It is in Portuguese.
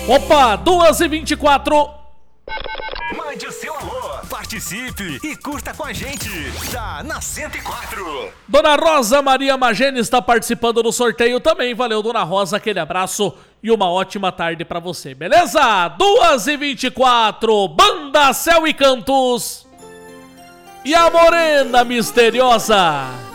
Opa, 2h24. Mande o seu alô, participe e curta com a gente. Tá na 104. Dona Rosa Maria Magene está participando do sorteio também. Valeu, Dona Rosa, aquele abraço e uma ótima tarde pra você, beleza? 2h24, Banda Céu e Cantos e a Morena Misteriosa.